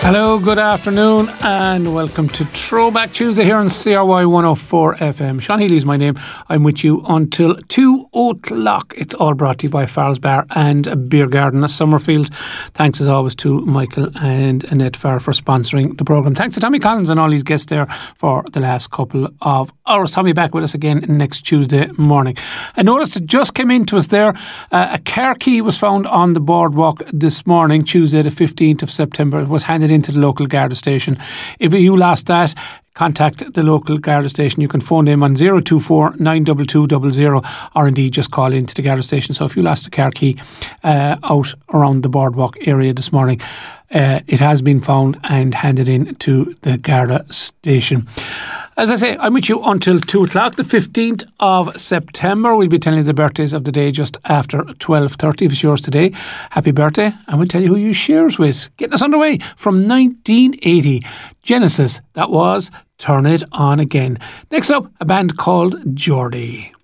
Hello, good afternoon, and welcome to Throwback Tuesday here on CRY 104 FM. Sean Healy's my name. I'm with you until 2 o'clock. It's all brought to you by Farrell's Bar and Beer Garden Summerfield. Thanks as always to Michael and Annette Farr for sponsoring the programme. Thanks to Tommy Collins and all his guests there for the last couple of hours. Tommy back with us again next Tuesday morning. A notice that just came into us there. A car key was found on the boardwalk this morning, Tuesday the 15th of September. It was handed into the local Garda station. If you lost that, contact the local Garda station. You can phone them on 024 922 00 or indeed just call into the Garda station. So if you lost a car key out around the boardwalk area this morning, it has been found and handed in to the Garda station. As I say, I'm with you until 2 o'clock, the 15th of September. We'll be telling you the birthdays of the day just after 12:30. If it's yours today, happy birthday. And we'll tell you who you shares with. Getting us underway from 1980. Genesis, that was Turn It On Again. Next up, a band called Geordie.